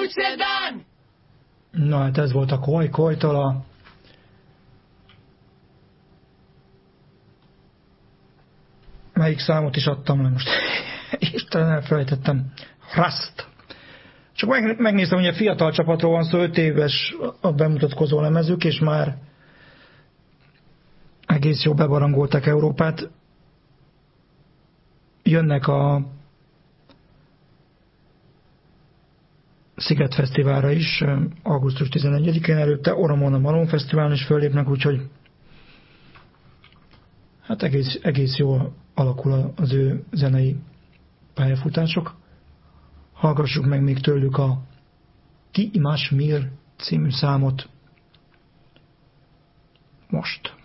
Amsterdam! Na hát ez volt a Koj-Kojtól a melyik számot is adtam le most. Istenem, elfelejtettem. Rust. Csak megnéztem, hogy a fiatal csapatról van szó, 5 éves a bemutatkozó lemezük, és már egész jó bebarangolták Európát. Jönnek a Sziget Fesztiválra is, augusztus 11-én, előtte Oromon a Malon Fesztiválon is föllépnek, úgyhogy hát egész jól alakul az ő zenei pályafutások. Hallgassuk meg még tőlük a Ti Imaš mir című számot most.